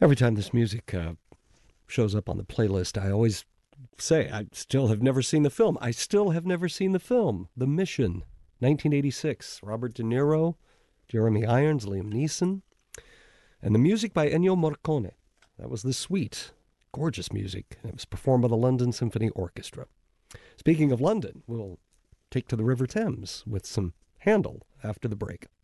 Every time this music shows up on the playlist, I always say I still have never seen the film. I still have never seen the film. The Mission, 1986. Robert De Niro, Jeremy Irons, Liam Neeson. And the music by Ennio Morricone. That was the suite. Gorgeous music. It was performed by the London Symphony Orchestra. Speaking of London, we'll take to the River Thames with some Handel after the break.